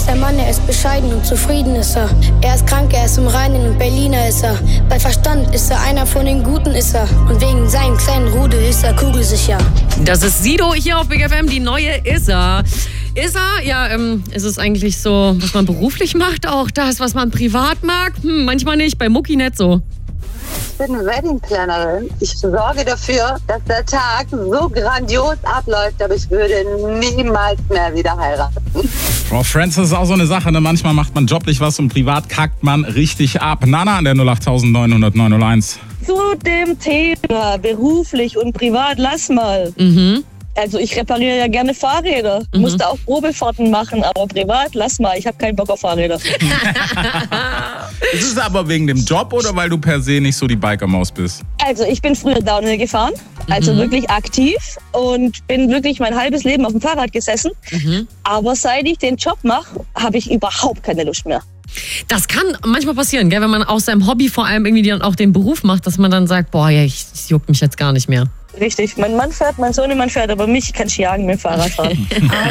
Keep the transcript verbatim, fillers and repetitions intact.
ist ein Mann, er ist bescheiden und zufrieden ist er. Er ist krank, er ist im Reinen und Berliner ist er. Bei Verstand ist er einer von den Guten ist er. Und wegen seinem kleinen Rudel ist er kugelsicher. Das ist Sido hier auf Big F M, die neue Ist er. Ist er? Ja, ähm, ist es eigentlich so, was man beruflich macht, auch das, was man privat mag? Hm, manchmal nicht, bei Mucki nicht so. Ich bin Wedding-Plannerin. Ich sorge dafür, dass der Tag so grandios abläuft, aber ich würde niemals mehr wieder heiraten. Frau Francis ist auch so eine Sache, ne? Manchmal macht man joblich was und privat kackt man richtig ab. Nana an der null acht neun null null neun null eins. Zu dem Thema beruflich und privat, lass mal. Mhm. Also ich repariere ja gerne Fahrräder. Mhm. Musste auch Probefahrten machen, aber privat, lass mal. Ich habe keinen Bock auf Fahrräder. Ist es aber wegen dem Job oder weil du per se nicht so die Bikermaus bist? Also ich bin früher Downhill gefahren, also mhm. wirklich aktiv und bin wirklich mein halbes Leben auf dem Fahrrad gesessen. Mhm. Aber seit ich den Job mache, habe ich überhaupt keine Lust mehr. Das kann manchmal passieren, gell? Wenn man aus seinem Hobby vor allem irgendwie dann auch den Beruf macht, dass man dann sagt, boah, ja, ich, das juckt mich jetzt gar nicht mehr. Richtig, mein Mann fährt, mein Sohnemann fährt, aber mich kann ich jagen mit dem Fahrrad fahren.